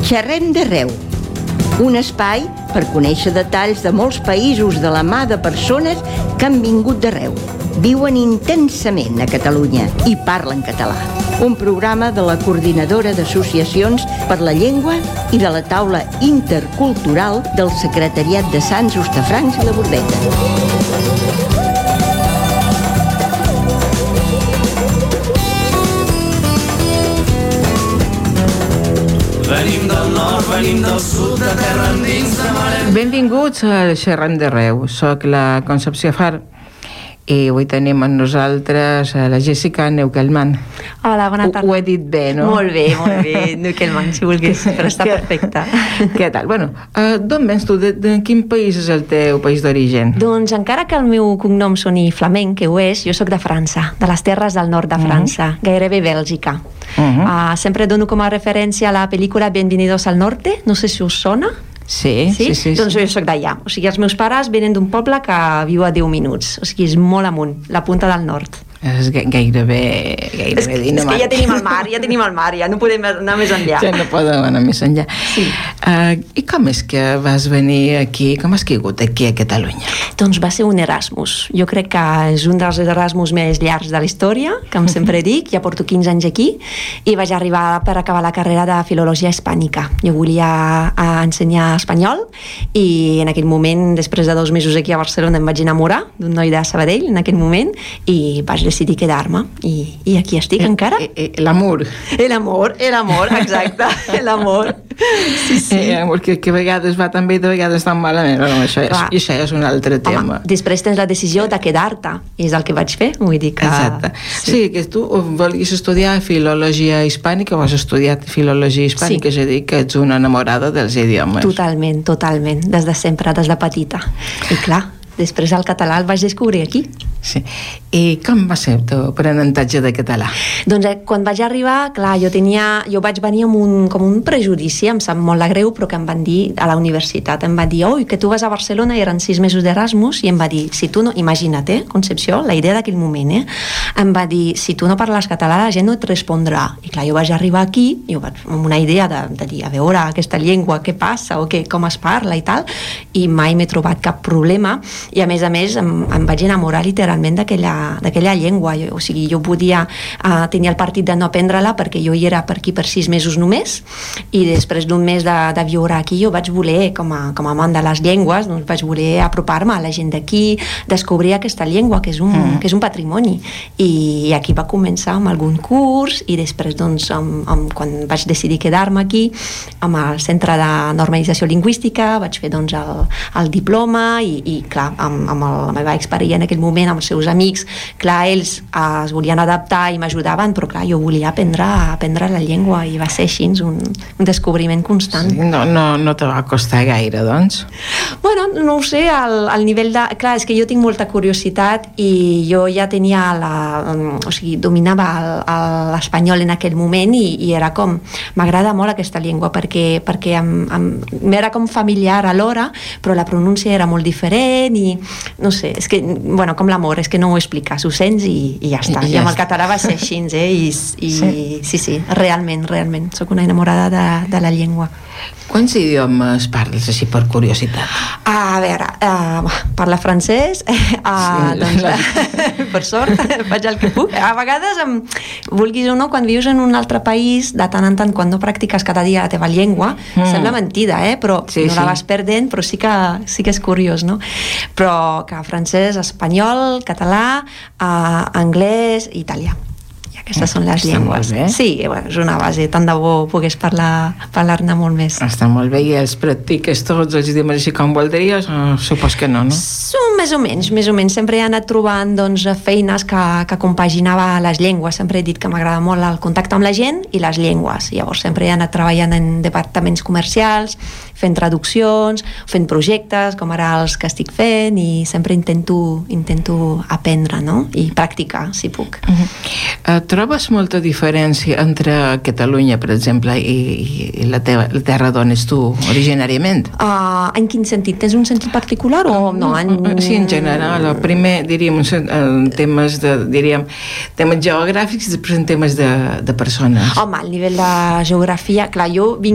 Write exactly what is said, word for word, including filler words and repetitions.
Xerrem d'arreu, un espai per conèixer detalls de molts països de la mà de persones que han vingut d'arreu, viuen intensament a Catalunya i parlen català. Un programa de la Coordinadora d'Associacions per la Llengua i de la Taula Intercultural del Secretariat de Sants, Hostafrancs i la Bordeta. Venim del nord, venim del sud, de terra endins, de mar endins. Benvinguts a Xerrem d'Arreu. Soc la Concepció Far i avui tenim amb nosaltres la Jessica Neukelman. Hola, bona tarda. Ho, ho he dit bé, no? Molt bé, molt bé, Neukelman, si volgués, però està perfecte. Què tal? Bueno, uh, d'on vens tu? De, de quin país és el teu país d'origen? Doncs encara que el meu cognom soni flamenc, que ho és, jo sóc de França, de les terres del nord de França, uh-huh. gairebé Bèlgica. Uh-huh. Uh, sempre dono com a referència a la pel·lícula Bienvenidos al Norte, no sé si us sona. Sí, sí, sí, sí. Doncs jo soc d'allà. O sigui, els meus pares venen d'un poble que viu a deu minuts. O sigui, és molt amunt, la punta del nord. És gairebé, gairebé és, és que ja tenim el mar, ja tenim el mar, ja no podem anar més enllà. Ja no podem anar més enllà. Sí. Uh, I com és que vas venir aquí, com has caigut aquí a Catalunya? Doncs va ser un Erasmus. Jo crec que és un dels Erasmus més llargs de la història, com sempre dic, ja porto quinze anys aquí, i vaig arribar per acabar la carrera de Filologia Hispànica. Jo volia ensenyar espanyol, i en aquell moment, després de dos mesos aquí a Barcelona, em vaig enamorar d'un noi de Sabadell, en aquell moment, i vaig decidir quedar-me i, i aquí estic eh, encara. Eh, eh, l'amor. L'amor, l'amor, exacte, l'amor. Sí, sí. Eh, l'amor que, que a vegades va tan bé, de vegades tan malament. No, això, és, això és un altre tema. Home, després tens la decisió de quedar-te, i és el que vaig fer, vull dir que... Exacte. Sí, sí, que tu volies estudiar Filologia Hispànica, o has estudiat Filologia Hispànica, sí. És a dir, que ets una enamorada dels idiomes. Totalment, totalment, des de sempre, des de petita. I clar, després el català el vaig descobrir aquí. Sí. I com va ser el teu aprenentatge de català? Doncs eh, quan vaig arribar, clar, jo tenia, jo vaig venir amb un, com un prejudici, em sap molt de greu, però que em van dir a la universitat, em va dir, oi, que tu vas a Barcelona, i eren sis mesos d'Erasmus, i em va dir, si tu no, imagina't, eh, Concepció, la idea d'aquell moment, eh, em va dir, si tu no parles català, la gent no et respondrà. I clar, jo vaig arribar aquí, jo vaig, amb una idea de, de dir, a veure, aquesta llengua, què passa, o què, com es parla i tal, i mai m'he trobat cap problema, i a més a més em, em vaig enamorar literalment d'aquella llengua. Jo, o sigui, jo podia uh, tenir el partit de no aprendre-la perquè jo hi era per aquí per sis mesos només, i després d'un mes de, de viure aquí jo vaig voler, com a, com a amant de les llengües, doncs vaig voler apropar-me a la gent d'aquí, descobrir aquesta llengua que és un, mm. que és un patrimoni, i, i aquí va començar amb algun curs, i després doncs amb, amb, quan vaig decidir quedar-me aquí amb el Centre de Normalització Lingüística vaig fer doncs el, el diploma, i, i clar, amb, amb el, la meva experiencia en aquell moment, amb els seus amics, clar, ells eh, es volien adaptar i m'ajudaven, però clar, jo volia aprendre, aprendre la llengua, i va ser així un, un descobriment constant. Sí, no, no, no te va costar gaire, doncs? Bueno, no ho sé, al, al nivell de... Clar, és que jo tinc molta curiositat, i jo ja tenia la... O sigui, dominava l'espanyol en aquell moment, i, i era com... M'agrada molt aquesta llengua, perquè, perquè m'era com familiar alhora, però la pronúncia era molt diferent, i no sé, és que, bueno, com l'amor, és que no ho expliques, ho sents i, i ja està. I, I amb el català va ser així, eh? I, i sí. sí, sí, realment, realment. Soc una enamorada de, de la llengua. Quants idiomes parles, així, per curiositat? A veure, uh, parla francès, uh, sí, doncs, la... per sort, faig el que puc. A vegades, um, vulguis o no, quan vius en un altre país, de tant en tant, quan no practiques cada dia la teva llengua, mm. sembla mentida, eh? Però sí, no sí. la vas perdent, però sí que, sí que és curiós, no? Però que francès, espanyol, català, uh, anglès i italià. Aquestes són les Està llengües. Sí, bueno, és una base, tant de bo pogués parlar, parlar-ne molt més. Està molt bé, i els practiques tots els idiomes així com voldries? O supos que no, no? Són més o menys, més o menys. Sempre he anat trobant doncs, feines que, que compaginava les llengües. Sempre he dit que m'agrada molt el contacte amb la gent i les llengües. Llavors sempre he anat treballant en departaments comercials, fent traduccions, fent projectes, com ara els que estic fent, i sempre intento, intento aprendre, no? I practicar, si puc. Uh-huh. Uh, trobes molta diferència entre Catalunya, per exemple, i, i la, teva, la terra d'on ets tu originàriament? Uh, en quin sentit? Tens un sentit particular o no? En... Sí, en general. El primer, diríem, en temes de, diríem, temes geogràfics, i després en temes de, de persones. Home, al nivell de geografia, clar, jo vinc